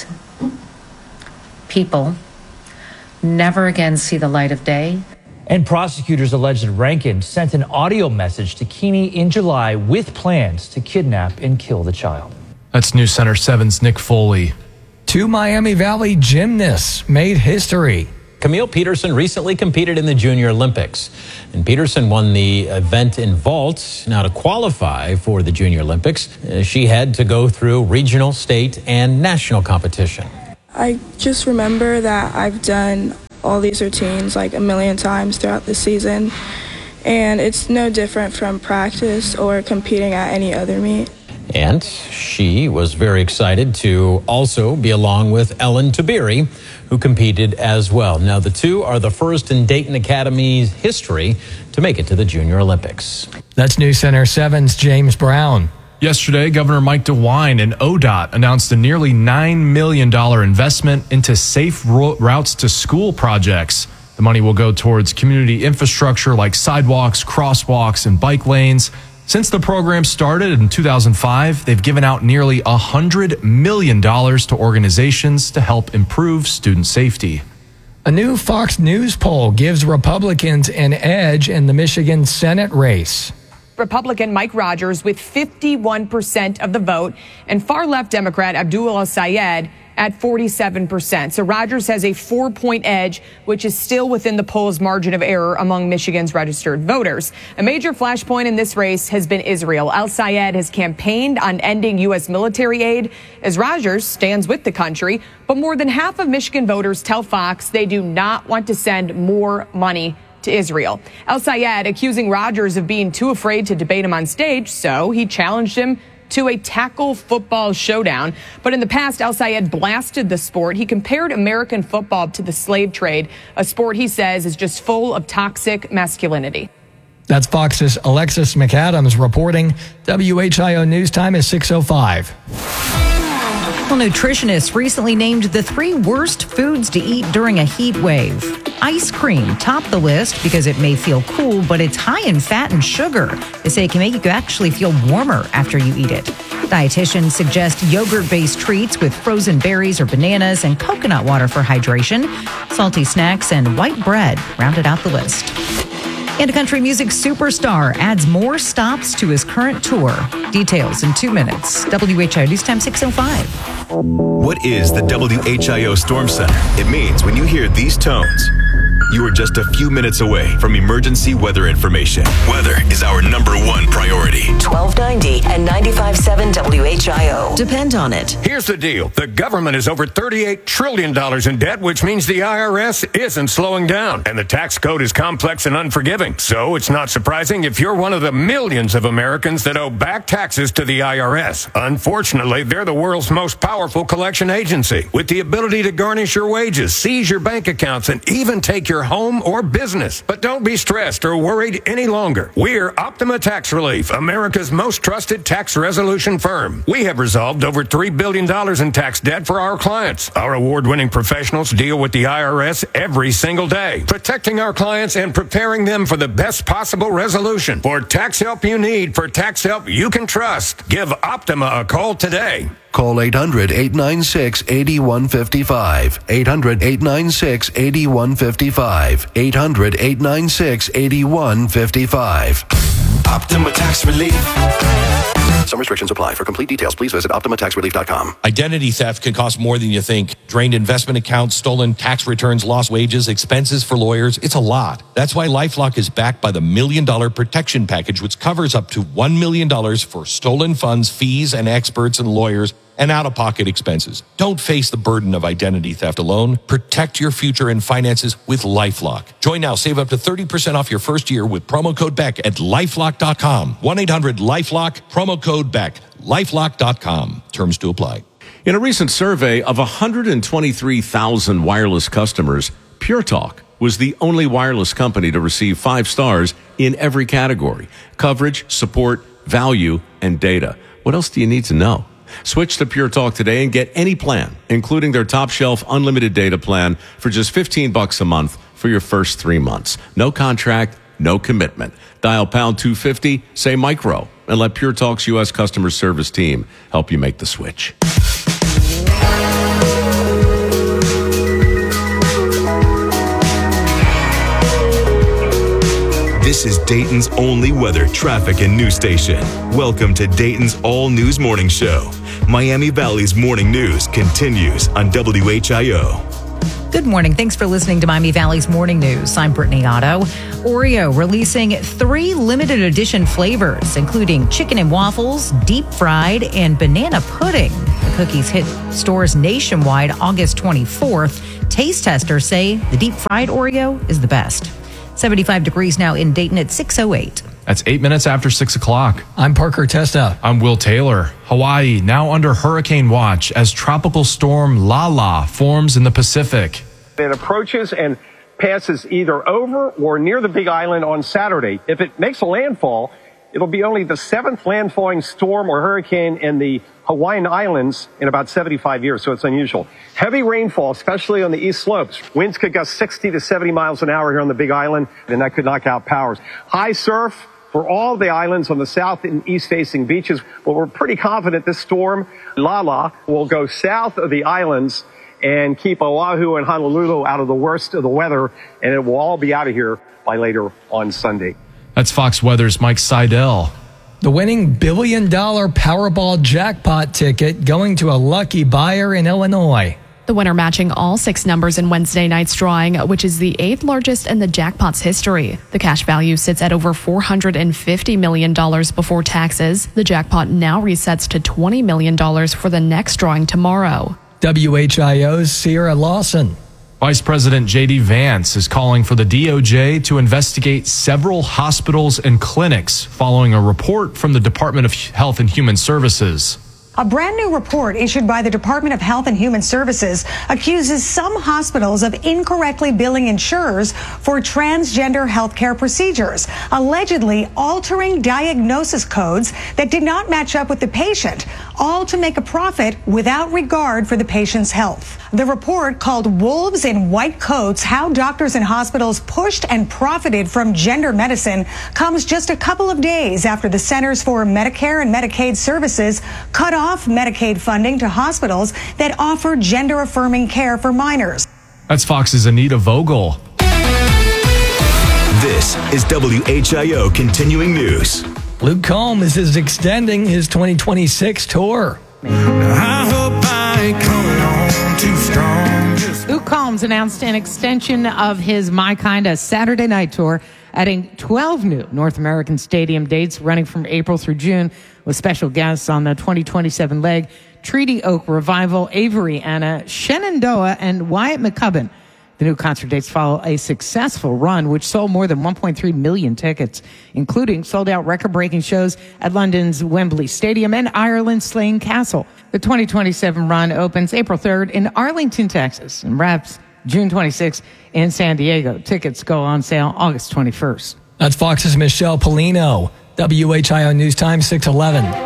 people never again see the light of day. And prosecutors allege that Rankin sent an audio message to Keeney in July with plans to kidnap and kill the child. That's News Center seven's Nick Foley. Two Miami Valley gymnasts made history. Camille Peterson recently competed in the Junior Olympics, and Peterson won the event in vault. Now, to qualify for the Junior Olympics, uh, she had to go through regional, state, and national competition. I just remember that I've done all these routines like a million times throughout the season, and it's no different from practice or competing at any other meet. And she was very excited to also be along with Ellen Tabiri, who competed as well. Now, the two are the first in Dayton Academy's history to make it to the Junior Olympics. That's News Center seven's James Brown. Yesterday, Governor Mike DeWine and O D O T announced a nearly nine million dollars investment into safe routes to school projects. The money will go towards community infrastructure like sidewalks, crosswalks, and bike lanes. Since the program started in two thousand five, they've given out nearly one hundred million dollars to organizations to help improve student safety. A new Fox News poll gives Republicans an edge in the Michigan Senate race. Republican Mike Rogers with fifty-one percent of the vote, and far-left Democrat Abdul El-Sayed at forty-seven percent. So Rogers has a four-point edge, which is still within the poll's margin of error among Michigan's registered voters. A major flashpoint in this race has been Israel. El-Sayed has campaigned on ending U S military aid as Rogers stands with the country, but more than half of Michigan voters tell Fox they do not want to send more money to Israel. El-Sayed accusing Rogers of being too afraid to debate him on stage, so he challenged him to a tackle football showdown. But in the past, El-Sayed blasted the sport. He compared American football to the slave trade, a sport he says is just full of toxic masculinity. That's Fox's Alexis McAdams reporting. W H I O News Time is six oh five. Well, nutritionists recently named the three worst foods to eat during a heat wave. Ice cream topped the list because it may feel cool, but it's high in fat and sugar. They say it can make you actually feel warmer after you eat it. Dietitians suggest yogurt-based treats with frozen berries or bananas and coconut water for hydration. Salty snacks and white bread rounded out the list. And a country music superstar adds more stops to his current tour. Details in two minutes. W H I O News Time six oh five. What is the W H I O Storm Center? It means when you hear these tones, you are just a few minutes away from emergency weather information. Weather is our number one priority. twelve ninety and ninety-five point seven W H I O. Depend on it. Here's the deal. The government is over thirty-eight trillion dollars in debt, which means the I R S isn't slowing down. And the tax code is complex and unforgiving. So it's not surprising if you're one of the millions of Americans that owe back taxes to the I R S. Unfortunately, they're the world's most powerful collection agency with the ability to garnish your wages, seize your bank accounts, and even take your home or business. But don't be stressed or worried any longer. We're Optima Tax Relief, America's most trusted tax resolution firm. We have resolved over three billion dollars in tax debt for our clients. Our award-winning professionals deal with the I R S every single day, protecting our clients and preparing them for the best possible resolution. For tax help you need, for tax help you can trust, give Optima a call today. Call eight hundred, eight nine six, eight one five five. eight hundred, eight nine six, eight one five five. eight hundred, eight nine six, eight one five five. Optima Tax Relief. Some restrictions apply. For complete details, please visit optima tax relief dot com. Identity theft can cost more than you think. Drained investment accounts, stolen tax returns, lost wages, expenses for lawyers. It's a lot. That's why LifeLock is backed by the Million Dollar Protection Package, which covers up to one million dollars for stolen funds, fees, and experts and lawyers, and out-of-pocket expenses. Don't face the burden of identity theft alone. Protect your future and finances with LifeLock. Join now. Save up to thirty percent off your first year with promo code Beck at lifelock dot com. one eight hundred lifelock, promo code Beck. lifelock dot com. Terms to apply. In a recent survey of one hundred twenty-three thousand wireless customers, Pure Talk was the only wireless company to receive five stars in every category: coverage, support, value, and data. What else do you need to know? Switch to Pure Talk today and get any plan, including their top shelf unlimited data plan for just fifteen bucks a month for your first three months. No contract, no commitment. Dial pound two fifty, say micro, and let Pure Talk's U S customer service team help you make the switch. This is Dayton's only weather, traffic, and news station. Welcome to Dayton's All News Morning Show. Miami Valley's morning news continues on W H I O. Good morning. Thanks for listening to Miami Valley's Morning News. I'm Brittany Otto. Oreo releasing three limited edition flavors, including chicken and waffles, deep fried, and banana pudding. The cookies hit stores nationwide August twenty-fourth. Taste testers say the deep fried Oreo is the best. seventy-five degrees now in Dayton at six oh eight. That's eight minutes after six o'clock. I'm Parker Testa. I'm Will Taylor. Hawaii now under hurricane watch as tropical storm Lala forms in the Pacific. It approaches and passes either over or near the Big Island on Saturday. If it makes a landfall, it'll be only the seventh landfalling storm or hurricane in the Hawaiian Islands in about seventy-five years, so it's unusual. Heavy rainfall, especially on the east slopes. Winds could gust sixty to seventy miles an hour here on the Big Island, and that could knock out powers. High surf for all the islands on the south and east facing beaches, but we're pretty confident this storm, Lala, will go south of the islands and keep Oahu and Honolulu out of the worst of the weather, and it will all be out of here by later on Sunday. That's Fox Weather's Mike Seidel. The winning billion dollar Powerball jackpot ticket going to a lucky buyer in Illinois. The winner matching all six numbers in Wednesday night's drawing, which is the eighth largest in the jackpot's history. The cash value sits at over four hundred fifty million dollars before taxes. The jackpot now resets to twenty million dollars for the next drawing tomorrow. W H I O's Sierra Lawson. Vice President J D Vance is calling for the D O J to investigate several hospitals and clinics following a report from the Department of Health and Human Services. A brand new report issued by the Department of Health and Human Services accuses some hospitals of incorrectly billing insurers for transgender healthcare procedures, allegedly altering diagnosis codes that did not match up with the patient, all to make a profit without regard for the patient's health. The report, called Wolves in White Coats: How Doctors and Hospitals Pushed and Profited from Gender Medicine, comes just a couple of days after the Centers for Medicare and Medicaid Services cut off Medicaid funding to hospitals that offer gender-affirming care for minors. That's Fox's Anita Vogel. This is W H I O Continuing News. Luke Combs is extending his twenty twenty-six tour. I hope I ain't coming on too strong. Luke Combs announced an extension of his My Kinda Saturday Night Tour, adding twelve new North American stadium dates running from April through June, with special guests on the twenty twenty-seven leg: Treaty Oak Revival, Avery Anna, Shenandoah, and Wyatt McCubbin. The new concert dates follow a successful run, which sold more than one point three million tickets, including sold-out record-breaking shows at London's Wembley Stadium and Ireland's Slane Castle. The twenty twenty-seven run opens April third in Arlington, Texas, and wraps June twenty-sixth in San Diego. Tickets go on sale August twenty-first. That's Fox's Michelle Polino. W H I O News Time, six eleven.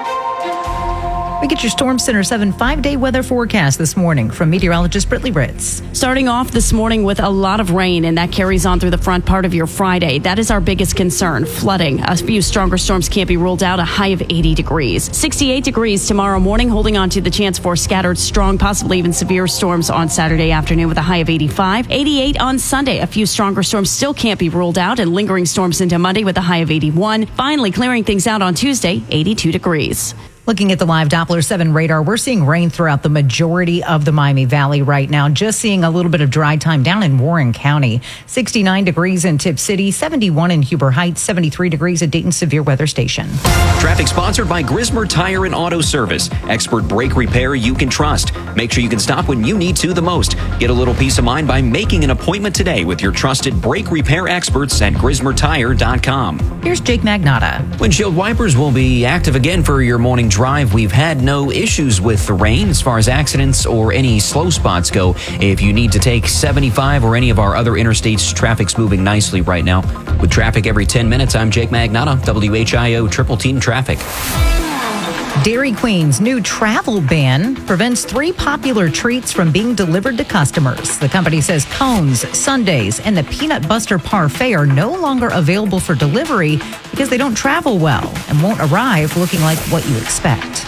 We get your Storm Center seven five-day weather forecast this morning from meteorologist Brittany Ritz. Starting off this morning with a lot of rain, and that carries on through the front part of your Friday. That is our biggest concern, flooding. A few stronger storms can't be ruled out, a high of eighty degrees. sixty-eight degrees tomorrow morning, holding on to the chance for scattered, strong, possibly even severe storms on Saturday afternoon with a high of eighty-five. eighty-eight on Sunday. A few stronger storms still can't be ruled out, and lingering storms into Monday with a high of eighty-one. Finally, clearing things out on Tuesday, eighty-two degrees. Looking at the live Doppler seven radar, we're seeing rain throughout the majority of the Miami Valley right now. Just seeing a little bit of dry time down in Warren County. sixty-nine degrees in Tip City, seventy-one in Huber Heights, seventy-three degrees at Dayton Severe Weather Station. Traffic sponsored by Grismer Tire and Auto Service. Expert brake repair you can trust. Make sure you can stop when you need to the most. Get a little peace of mind by making an appointment today with your trusted brake repair experts at grismer tire dot com. Here's Jake Magnotta. Windshield wipers will be active again for your morning drive. We've had no issues with the rain as far as accidents or any slow spots go. If you need to take seventy-five or any of our other interstates, traffic's moving nicely right now. With traffic every ten minutes, I'm Jake Magnotta, W H I O Triple Team Traffic. Dairy Queen's new travel ban prevents three popular treats from being delivered to customers. The company says cones, sundaes, and the Peanut Buster Parfait are no longer available for delivery because they don't travel well and won't arrive looking like what you expect.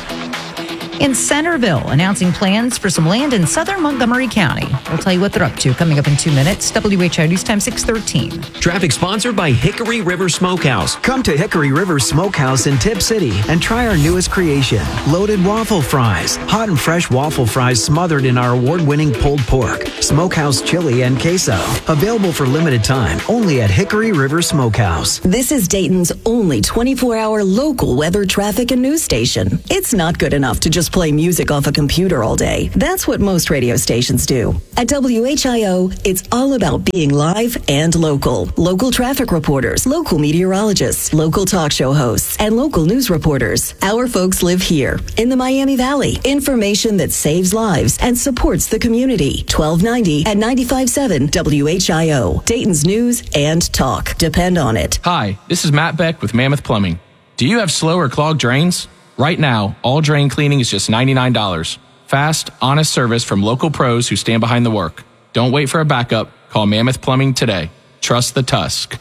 In Centerville, announcing plans for some land in southern Montgomery County. We'll tell you what they're up to coming up in two minutes. W H I O News Time six thirteen. Traffic sponsored by Hickory River Smokehouse. Come to Hickory River Smokehouse in Tip City and try our newest creation, loaded waffle fries. Hot and fresh waffle fries smothered in our award-winning pulled pork, smokehouse chili, and queso. Available for limited time only at Hickory River Smokehouse. This is Dayton's only twenty-four hour local weather, traffic, and news station. It's not good enough to just play music off a computer all day. That's what most radio stations do. At W H I O, it's all about being live and local. Local traffic reporters, local meteorologists, local talk show hosts, and local news reporters. Our folks live here in the Miami Valley. Information that saves lives and supports the community. twelve ninety at ninety-five point seven W H I O. Dayton's news and talk. Depend on it. Hi, this is Matt Beck with Mammoth Plumbing. Do you have slow or clogged drains? Right now, all drain cleaning is just ninety-nine dollars. Fast, honest service from local pros who stand behind the work. Don't wait for a backup. Call Mammoth Plumbing today. Trust the Tusk.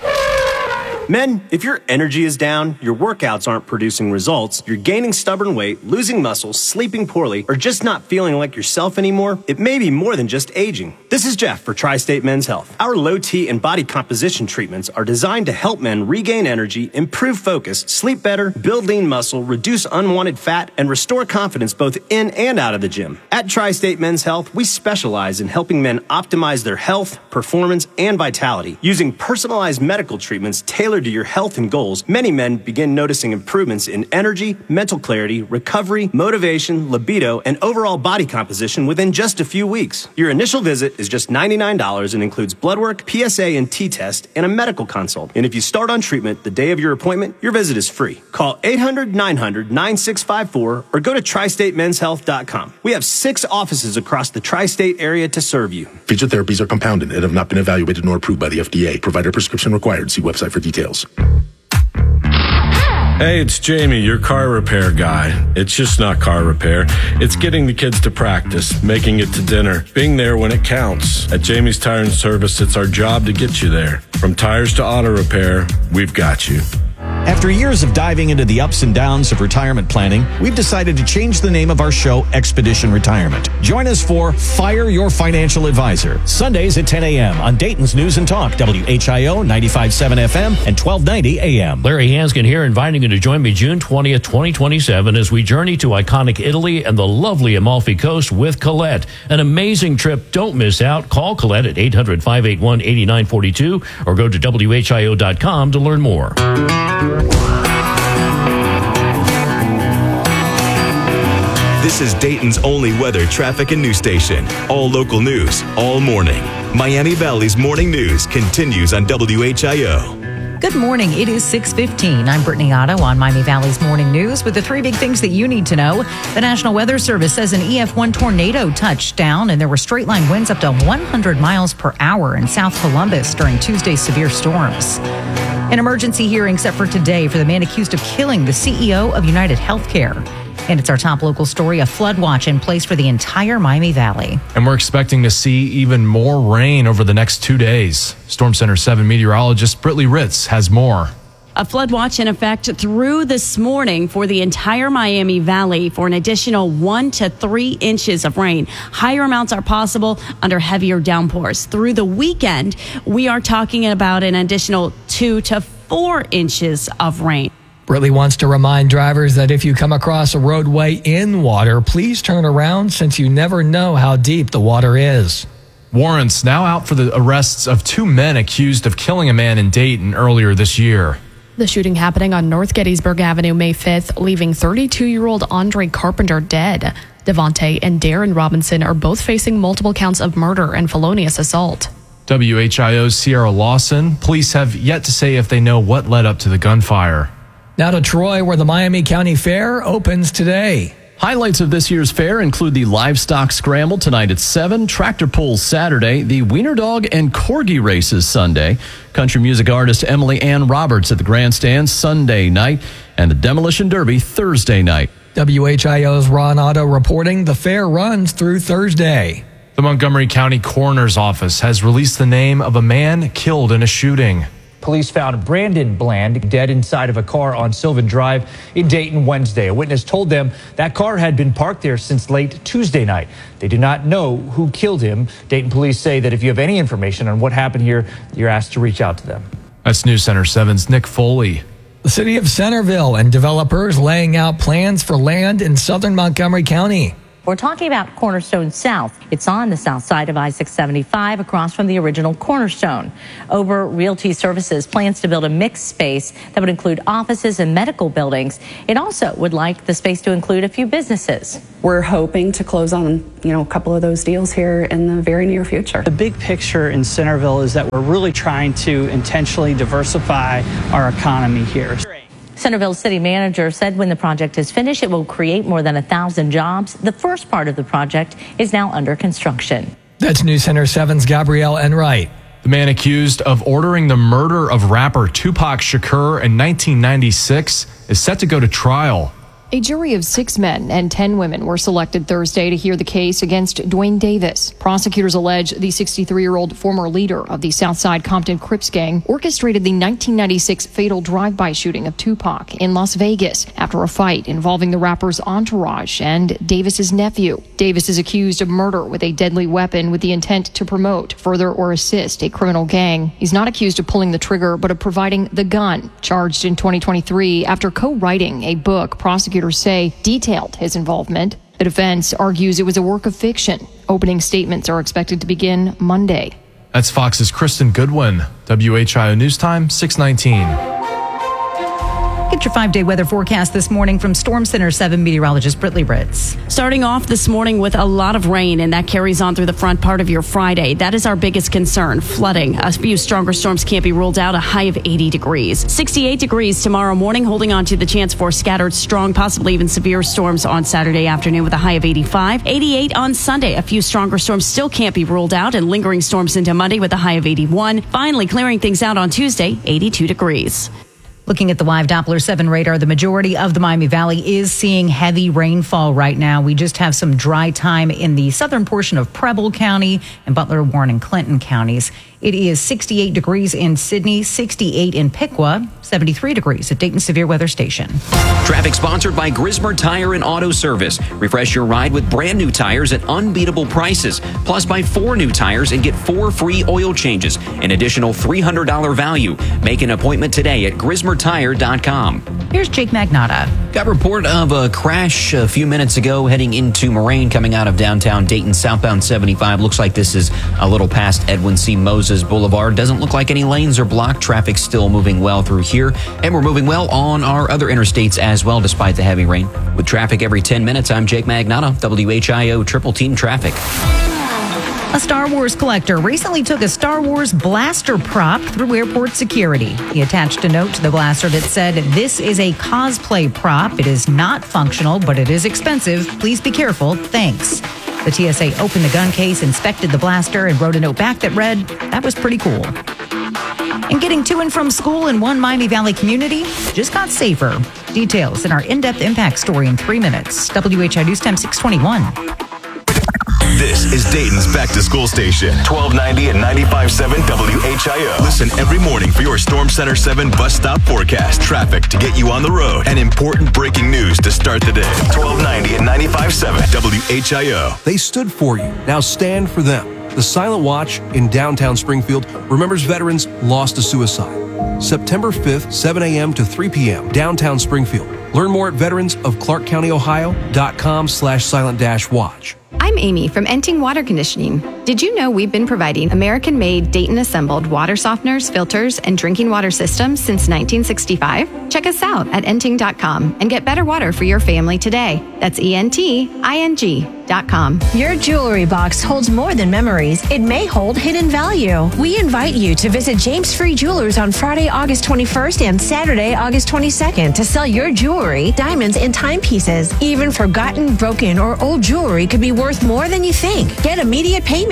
Men, if your energy is down, your workouts aren't producing results, you're gaining stubborn weight, losing muscle, sleeping poorly, or just not feeling like yourself anymore, it may be more than just aging. This is Jeff for Tri-State Men's Health. Our low T and body composition treatments are designed to help men regain energy, improve focus, sleep better, build lean muscle, reduce unwanted fat, and restore confidence both in and out of the gym. At Tri-State Men's Health, we specialize in helping men optimize their health, performance, and vitality. Using personalized medical treatments tailored to your health and goals, many men begin noticing improvements in energy, mental clarity, recovery, motivation, libido, and overall body composition within just a few weeks. Your initial visit is just ninety-nine dollars and includes blood work, P S A and T-test, and a medical consult. And if you start on treatment the day of your appointment, your visit is free. Call eight hundred, nine hundred, nine six five four or go to tri state men's health dot com. We have six offices across the tri-state area to serve you. Feature therapies are compounded and have not been evaluated nor approved by the F D A. Provider prescription required. See website for details. Hey, it's Jamie, your car repair guy. It's just not car repair. It's getting the kids to practice, making it to dinner, being there when it counts. At Jamie's Tire and Service, it's our job to get you there. From tires to auto repair, we've got you. After years of diving into the ups and downs of retirement planning, we've decided to change the name of our show, Expedition Retirement. Join us for Fire Your Financial Advisor, Sundays at ten a.m. on Dayton's News and Talk, W H I O ninety-five point seven F M and twelve ninety A M. Larry Hanskin here, inviting you to join me June twentieth, twenty twenty-seven as we journey to iconic Italy and the lovely Amalfi Coast with Colette. An amazing trip. Don't miss out. Call Colette at eight hundred, five eight one, eight nine four two or go to W H I O dot com to learn more. This is Dayton's only weather, traffic, and news station. All local news, all morning. Miami Valley's morning news continues on W H I O. Good morning. It is six fifteen. I'm Brittany Otto on Miami Valley's Morning News with the three big things that you need to know. The National Weather Service says an E F one tornado touched down, and there were straight-line winds up to one hundred miles per hour in South Columbus during Tuesday's severe storms. An emergency hearing set for today for the man accused of killing the C E O of United Healthcare. And it's our top local story, a flood watch in place for the entire Miami Valley. And we're expecting to see even more rain over the next two days. Storm Center seven meteorologist Britley Ritz has more. A flood watch in effect through this morning for the entire Miami Valley for an additional one to three inches of rain. Higher amounts are possible under heavier downpours. Through the weekend, we are talking about an additional two to four inches of rain. Britley wants to remind drivers that if you come across a roadway in water, please turn around since you never know how deep the water is. Warrants now out for the arrests of two men accused of killing a man in Dayton earlier this year. The shooting happening on North Gettysburg Avenue May fifth, leaving thirty-two-year-old Andre Carpenter dead. Devontae and Darren Robinson are both facing multiple counts of murder and felonious assault. W H I O's Sierra Lawson. Police have yet to say if they know what led up to the gunfire. Now to Troy, where the Miami County Fair opens today. Highlights of this year's fair include the Livestock Scramble tonight at seven, Tractor Pulls Saturday, the Wiener Dog and Corgi Races Sunday, country music artist Emily Ann Roberts at the Grandstand Sunday night, and the Demolition Derby Thursday night. W H I O's Ron Otto reporting the fair runs through Thursday. The Montgomery County Coroner's Office has released the name of a man killed in a shooting. Police found Brandon Bland dead inside of a car on Sylvan Drive in Dayton Wednesday. A witness told them that car had been parked there since late Tuesday night. They do not know who killed him. Dayton police say that if you have any information on what happened here, you're asked to reach out to them. That's News Center seven's Nick Foley. The city of Centerville and developers laying out plans for land in southern Montgomery County. We're talking about Cornerstone South. It's on the south side of I six seventy-five across from the original Cornerstone. Ober Realty Services plans to build a mixed space that would include offices and medical buildings. It also would like the space to include a few businesses. We're hoping to close on, you know, a couple of those deals here in the very near future. The big picture in Centerville is that we're really trying to intentionally diversify our economy here. Centerville city manager said when the project is finished, it will create more than a thousand jobs. The first part of the project is now under construction. That's News Center seven's Gabrielle Enright. The man accused of ordering the murder of rapper Tupac Shakur in nineteen ninety-six is set to go to trial. A jury of six men and ten women were selected Thursday to hear the case against Dwayne Davis. Prosecutors allege the sixty-three-year-old former leader of the Southside Compton Crips gang orchestrated the nineteen ninety-six fatal drive-by shooting of Tupac in Las Vegas after a fight involving the rapper's entourage and Davis's nephew. Davis is accused of murder with a deadly weapon with the intent to promote, further, or assist a criminal gang. He's not accused of pulling the trigger, but of providing the gun. Charged in twenty twenty-three after co-writing a book, prosecutors say detailed his involvement. The defense argues it was a work of fiction. Opening statements are expected to begin Monday. That's Fox's Kristen Goodwin. W H I O News Time, six nineteen. Get your five-day weather forecast this morning from Storm Center seven meteorologist Britley Ritz. Starting off this morning with a lot of rain, and that carries on through the front part of your Friday. That is our biggest concern, flooding. A few stronger storms can't be ruled out, a high of eighty degrees. sixty-eight degrees tomorrow morning, holding on to the chance for scattered, strong, possibly even severe storms on Saturday afternoon with a high of eighty-five. eighty-eight on Sunday. A few stronger storms still can't be ruled out, and lingering storms into Monday with a high of eighty-one. Finally, clearing things out on Tuesday, eighty-two degrees. Looking at the live Doppler seven radar, the majority of the Miami Valley is seeing heavy rainfall right now. We just have some dry time in the southern portion of Preble County and Butler, Warren, and Clinton counties. It is sixty-eight degrees in Sydney, sixty-eight in Piqua, seventy-three degrees at Dayton Severe Weather Station. Traffic sponsored by Grismer Tire and Auto Service. Refresh your ride with brand new tires at unbeatable prices. Plus, buy four new tires and get four free oil changes. An additional three hundred dollars value. Make an appointment today at grismer tire dot com. Here's Jake Magnotta. Got a report of a crash a few minutes ago heading into Moraine coming out of downtown Dayton, southbound seventy-five. Looks like this is a little past Edwin C. Moses Boulevard. Doesn't look like any lanes are blocked. Traffic still moving well through here. And we're moving well on our other interstates as well, despite the heavy rain. With traffic every ten minutes, I'm Jake Magnotta, W H I O Triple Team Traffic. A Star Wars collector recently took a Star Wars blaster prop through airport security. He attached a note to the blaster that said, "This is a cosplay prop. It is not functional, but it is expensive. Please be careful. Thanks." The T S A opened the gun case, inspected the blaster, and wrote a note back that read, "That was pretty cool." And getting to and from school in one Miami Valley community just got safer. Details in our in-depth impact story in three minutes. W H I News Time six twenty-one. This is Dayton's Back to School Station, twelve ninety and ninety-five point seven W H I O. Listen every morning for your Storm Center seven bus stop forecast, traffic to get you on the road, and important breaking news to start the day. twelve ninety and ninety-five point seven W H I O. They stood for you. Now stand for them. The Silent Watch in downtown Springfield remembers veterans lost to suicide. September fifth, seven a.m. to three p.m., downtown Springfield. Learn more at veterans of clark county ohio dot com slash silent dash watch. I'm Amy from Enting Water Conditioning. Did you know we've been providing American-made, Dayton-assembled water softeners, filters, and drinking water systems since nineteen sixty-five? Check us out at enting dot com and get better water for your family today. That's E N T I N G dot com. Your jewelry box holds more than memories. It may hold hidden value. We invite you to visit James Free Jewelers on Friday, August twenty-first and Saturday, August twenty-second to sell your jewelry, diamonds, and timepieces. Even forgotten, broken, or old jewelry could be worth more than you think. Get immediate payment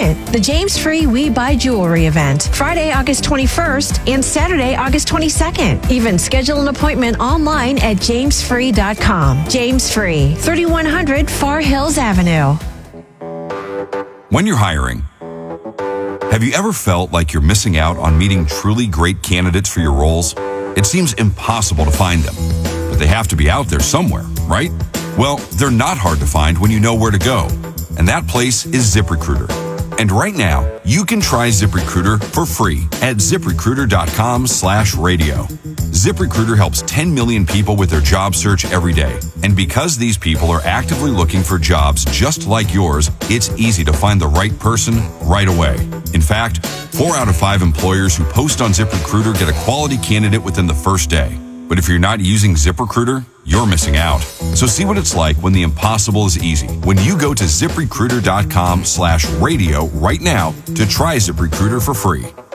twenty-second. The James Free We Buy Jewelry event, Friday, August twenty-first and Saturday, August twenty-second. Even schedule an appointment online at james free dot com. James Free, thirty-one hundred Far Hills Avenue. When you're hiring, have you ever felt like you're missing out on meeting truly great candidates for your roles? It seems impossible to find them, but they have to be out there somewhere, right? Well, they're not hard to find when you know where to go, and that place is ZipRecruiter. And right now, you can try ZipRecruiter for free at ZipRecruiter.com slash radio. ZipRecruiter helps ten million people with their job search every day. And because these people are actively looking for jobs just like yours, it's easy to find the right person right away. In fact, four out of five employers who post on ZipRecruiter get a quality candidate within the first day. But if you're not using ZipRecruiter, you're missing out. So see what it's like when the impossible is easy. When you go to ZipRecruiter.com slash radio right now to try ZipRecruiter for free.